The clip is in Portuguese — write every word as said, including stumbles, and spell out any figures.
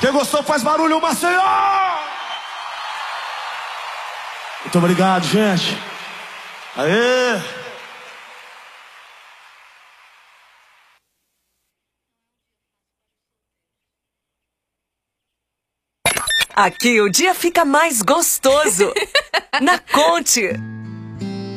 Quem gostou faz barulho, Maceió! Muito obrigado, gente. Aê! Aqui o dia fica mais gostoso. Na Conte.